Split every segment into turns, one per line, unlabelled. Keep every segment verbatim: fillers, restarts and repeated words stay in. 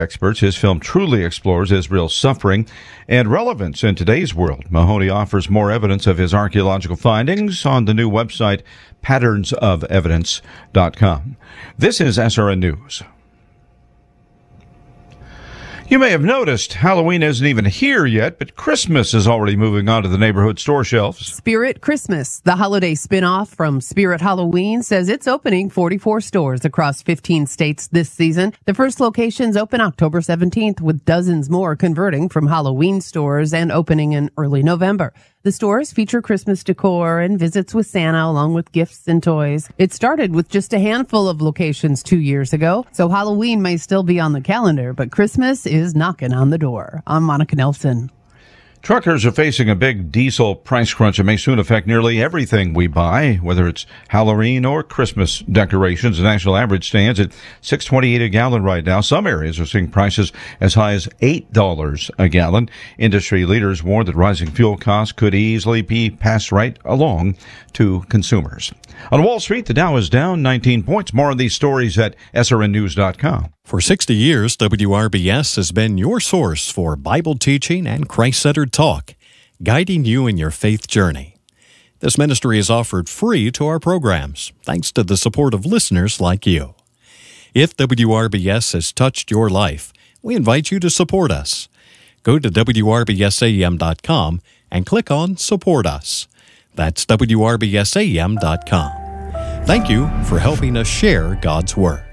experts. His film truly explores Israel's suffering and relevance in today's world. Mahoney offers more evidence of his archaeological findings on the new website, patterns of evidence dot com. This is S R N News. You may have noticed Halloween isn't even here yet, but Christmas is already moving onto the neighborhood store shelves.
Spirit Christmas, the holiday spinoff from Spirit Halloween, says it's opening forty-four stores across fifteen states this season. The first locations open October seventeenth, with dozens more converting from Halloween stores and opening in early November. The stores feature Christmas decor and visits with Santa, along with gifts and toys. It started with just a handful of locations two years ago, so Halloween may still be on the calendar, but Christmas is knocking on the door. I'm Monica Nelson.
Truckers are facing a big diesel price crunch that may soon affect nearly everything we buy, whether it's Halloween or Christmas decorations. The national average stands at six twenty-eight a gallon right now. Some areas are seeing prices as high as eight dollars a gallon. Industry leaders warn that rising fuel costs could easily be passed right along to consumers. On Wall Street, the Dow is down nineteen points. More on these stories at S R N news dot com.
For sixty years, W R B S has been your source for Bible teaching and Christ-centered talk, guiding you in your faith journey. This ministry is offered free to our programs, thanks to the support of listeners like you. If W R B S has touched your life, we invite you to support us. Go to W R B S A M dot com and click on Support Us. That's W R B S A M dot com. Thank you for helping us share God's Word.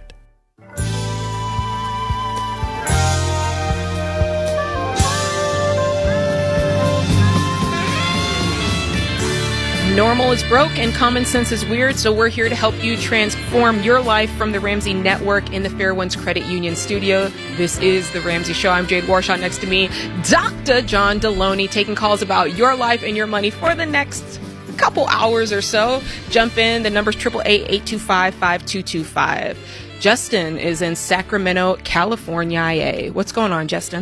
Normal is broke and common sense is weird, so we're here to help you transform your life from the Ramsey Network in the Fairwinds Credit Union studio. This is The Ramsey Show. I'm Jade Warshaw. Next to me, Doctor John Deloney, taking calls about your life and your money for the next couple hours or so. Jump in. The number's eight eight eight, eight two five, five two two five. Justin is in Sacramento, California. What's going on, Justin?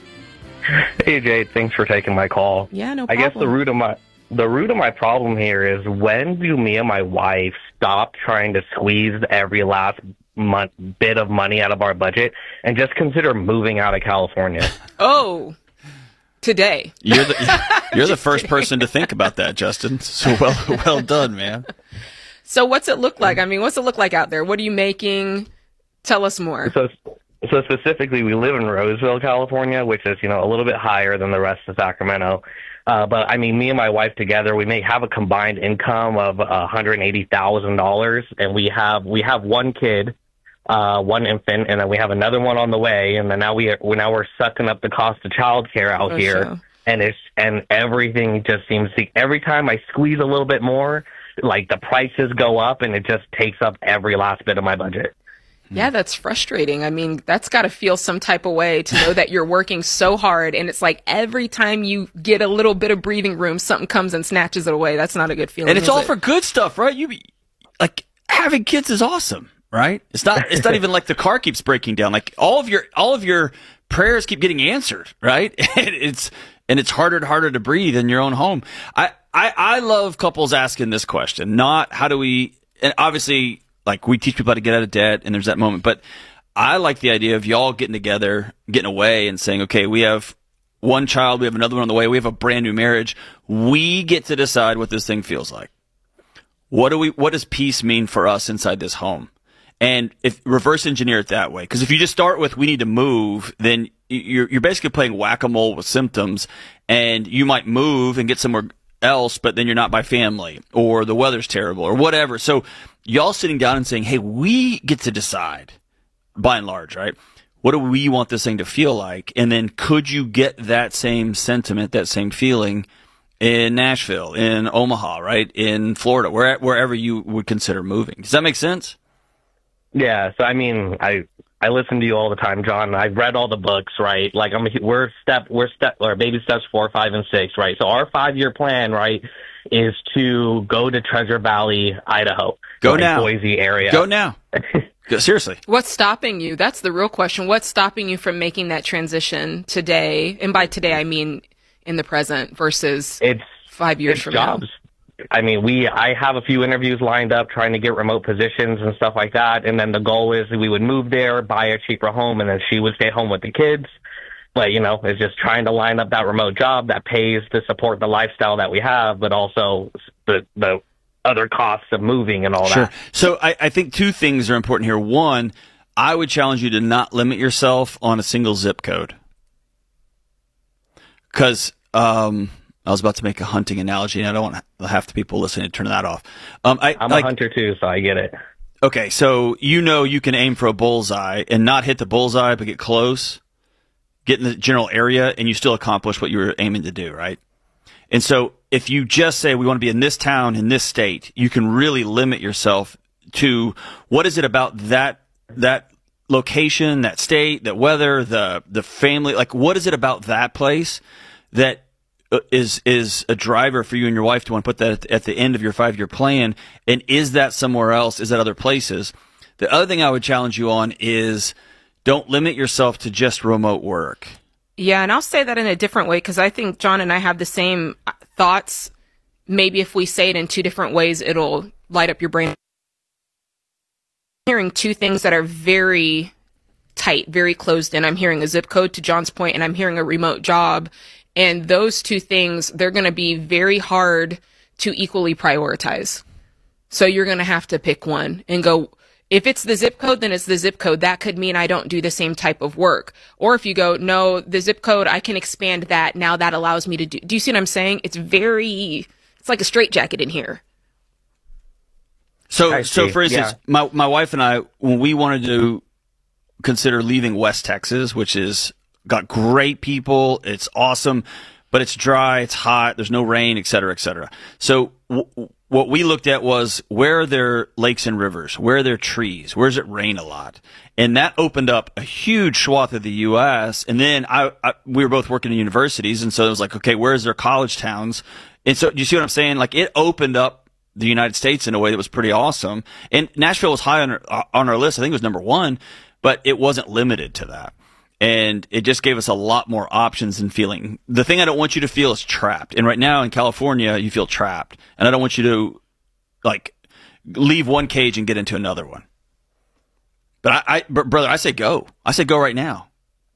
Hey, Jade. Thanks for taking my call.
Yeah, no
problem.
problem.
I guess the root of my... The root of my problem here is, when do me and my wife stop trying to squeeze every last month bit of money out of our budget and just consider moving out of California?
Oh, today.
You're the you're the first person to think about that, Justin. So well well done, man.
So what's it look like? I mean, what's it look like out there? What are you making? Tell us more.
So, so specifically, we live in Roseville, California, which is, you know, a little bit higher than the rest of Sacramento. Uh, but I mean, me and my wife together, we may have a combined income of one hundred eighty thousand dollars, and we have we have one kid, uh, one infant, and then we have another one on the way, and then now we are, we now we're sucking up the cost of childcare out
Oh,
here,
so.
and it's and everything just seems to, every time I squeeze a little bit more, like the prices go up, and it just takes up every last bit of my budget.
Yeah, that's frustrating. I mean, that's got to feel some type of way to know that you're working so hard, and it's like every time you get a little bit of breathing room, something comes and snatches it away. That's not a good feeling.
And it's
is
all
it?
for good stuff, right? You like having kids is awesome, right? It's not it's not even like the car keeps breaking down. Like all of your all of your prayers keep getting answered, right? And it's and it's harder and harder to breathe in your own home. I I, I love couples asking this question, not how do we, and obviously, like, we teach people how to get out of debt, and there's that moment. But I like the idea of y'all getting together, getting away, and saying, okay, we have one child, we have another one on the way, we have a brand new marriage. We get to decide what this thing feels like. What do we? What does peace mean for us inside this home? And if reverse engineer it that way, because if you just start with we need to move, then you're you're basically playing whack-a-mole with symptoms, and you might move and get somewhere else, but then you're not by family, or the weather's terrible, or whatever. So y'all sitting down and saying, hey, we get to decide, by and large, right? What do we want this thing to feel like? And then could you get that same sentiment, that same feeling in Nashville, in Omaha, right? In Florida, where, wherever you would consider moving. Does that make sense?
Yeah. So, I mean, I, I listen to you all the time, John. I've read all the books, right? Like, I'm, we're step, we're step, or baby steps four, five, and six, right? So our five-year plan, right, is to go to Treasure Valley, Idaho.
Go
like
now.
Boise area.
Go now. Seriously.
What's stopping you? That's the real question. What's stopping you from making that transition today? And by today, I mean in the present versus
it's
five years
it's
from
jobs.
now.
I mean, we, I have a few interviews lined up trying to get remote positions and stuff like that. And then the goal is that we would move there, buy a cheaper home, and then she would stay home with the kids. But, you know, it's just trying to line up that remote job that pays to support the lifestyle that we have, but also the, the other costs of moving and all
sure.
that.
So I, I think two things are important here. One, I would challenge you to not limit yourself on a single zip code. Because um, I was about to make a hunting analogy, and I don't want half the people listening to turn that off. Um, I,
I'm
like,
a hunter, too, so I get it.
Okay, so you know you can aim for a bullseye and not hit the bullseye, but get close, get in the general area, and you still accomplish what you were aiming to do, right? And so if you just say we want to be in this town, in this state, you can really limit yourself to what is it about that that location, that state, that weather, the the family, like what is it about that place that is is a driver for you and your wife to want to put that at the, at the end of your five-year plan, and is that somewhere else? Is that other places? The other thing I would challenge you on is don't limit yourself to just remote work.
Yeah, and I'll say that in a different way because I think John and I have the same thoughts. Maybe if we say it in two different ways, it'll light up your brain. I'm hearing two things that are very tight, very closed in. I'm hearing a zip code, to John's point, and I'm hearing a remote job. And those two things, they're going to be very hard to equally prioritize. So you're going to have to pick one and go, if it's the zip code, then it's the zip code. That could mean I don't do the same type of work. Or if you go, no, the zip code, I can expand that. Now that allows me to do. Do you see what I'm saying? It's very, it's like a straitjacket in here.
So, so for instance, yeah. my my wife and I, when we wanted to consider leaving West Texas, which is got great people, it's awesome, but it's dry, it's hot, there's no rain, et cetera, et cetera. So w- what we looked at was where are there lakes and rivers, where are there trees, where does it rain a lot, and that opened up a huge swath of the U S. And then I, I we were both working in universities, and so it was like, okay, where is there college towns? And so, do you see what I'm saying? Like, it opened up the United States in a way that was pretty awesome. And Nashville was high on our, on our list. I think it was number one, but it wasn't limited to that. And it just gave us a lot more options and feeling. The thing I don't want you to feel is trapped. And right now in California, you feel trapped. And I don't want you to, like, leave one cage and get into another one. But I, I brother, I say go. I say go right now.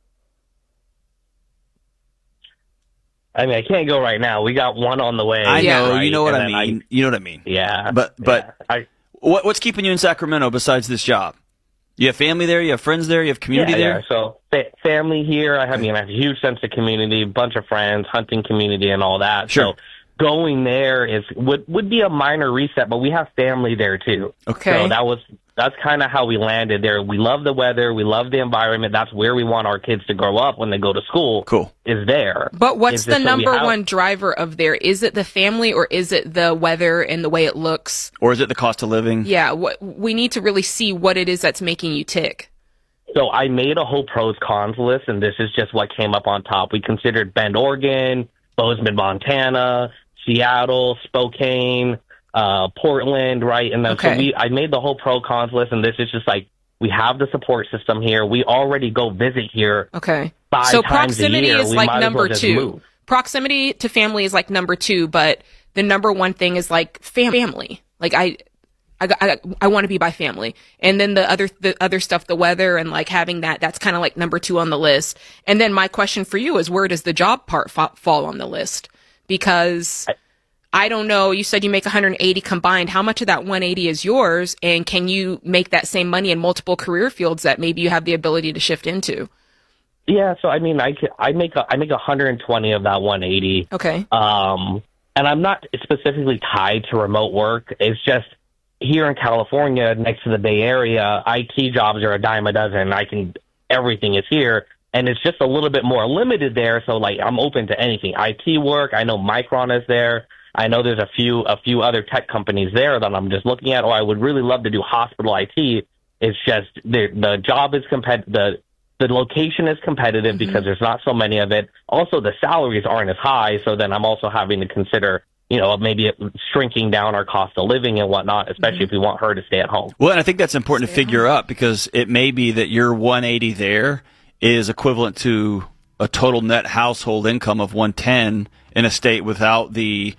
I mean, I can't go right now. We got one on the way.
I know,
right?
you know what
and
I mean.
I,
you know what I mean.
Yeah.
But but
yeah, I,
what what's keeping you in Sacramento besides this job? You have family there. You have friends there. You have community
yeah,
there.
Yeah. So fa- family here. I, have, I mean, I have a huge sense of community, bunch of friends, hunting community, and all that.
Sure.
So going there is would would be a minor reset, but we have family there too.
Okay.
So that was that's kind of how we landed there. We love the weather. We love the environment. That's where we want our kids to grow up when they go to school.
Cool.
Is there.
But what's the
so
number
have,
one driver of there? Is it the family, or is it the weather and the way it looks?
Or is it the cost of living?
Yeah. What, we need to really see what it is that's making you tick.
So I made a whole pros cons list, and this is just what came up on top. We considered Bend, Oregon, Bozeman, Montana, Seattle, Spokane, uh, Portland, right? And then
okay.
so we, I made the whole pro cons list, and this is just like, we have the support system here. We already go visit here.
Okay.
Five
so
times
proximity
a year.
is
We
like
might
number
as well just
two.
move.
Proximity to family is like number two, but the number one thing is like fam- family. Like I, I, I, I want to be by family. And then the other, the other stuff, the weather and like having that, that's kind of like number two on the list. And then my question for you is, where does the job part fa- fall on the list? Because I, I don't know, you said you make one hundred eighty combined. How much of that one hundred eighty is yours? And can you make that same money in multiple career fields that maybe you have the ability to shift into?
Yeah. So, I mean, I, I make, a, I make one hundred twenty of that one hundred eighty.
Okay.
Um, and I'm not specifically tied to remote work. It's just, here in California, next to the Bay Area, I T jobs are a dime a dozen. I can, everything is here, and it's just a little bit more limited there. So, like, I'm open to anything. I T work. I know Micron is there. I know there's a few, a few other tech companies there that I'm just looking at. Or I would really love to do hospital I T. It's just the the job is competitive. The the location is competitive mm-hmm. because there's not so many of it. Also, the salaries aren't as high. So then I'm also having to consider, you know, maybe shrinking down our cost of living and whatnot, especially mm-hmm. if we want her to stay at home.
Well, and I think that's important stay to figure out, because it may be that your one hundred eighty there is equivalent to a total net household income of one hundred ten in a state without the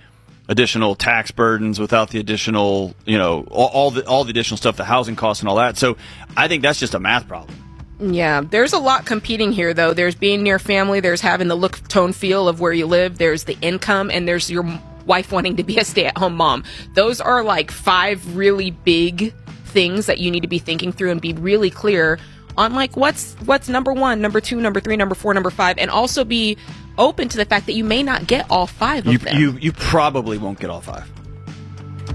additional tax burdens, without the additional, you know, all, all the all the additional stuff, the housing costs and all that. So I think that's just a math problem.
Yeah, there's a lot competing here, though. There's being near family, there's having the look, tone, feel of where you live, there's the income, and there's your wife wanting to be a stay-at-home mom. Those are like five really big things that you need to be thinking through and be really clear on, like, what's what's number one, number two, number three, number four, number five, and also be open to the fact that you may not get all five of
You
them.
you you probably won't get all five.